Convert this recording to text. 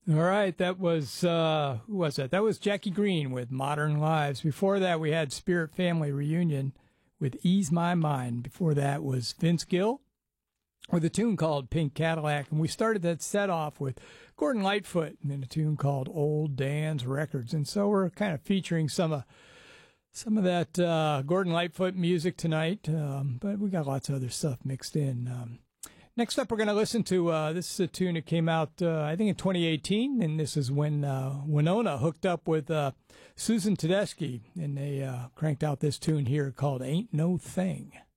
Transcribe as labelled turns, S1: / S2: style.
S1: All right, that was who was that? That was Jackie Green with Modern Lives. Before that, we had Spirit Family Reunion with Ease My Mind. Before that was Vince Gill with a tune called Pink Cadillac, and we started that set off with Gordon Lightfoot and a tune called Old Dan's Records. And so we're kind of featuring some of that Gordon Lightfoot music tonight, but we got lots of other stuff mixed in. Next up, we're going to listen to, this is a tune that came out, I think in 2018, and this is when Winona hooked up with Susan Tedeschi, and they cranked out this tune here called Ain't No Thing.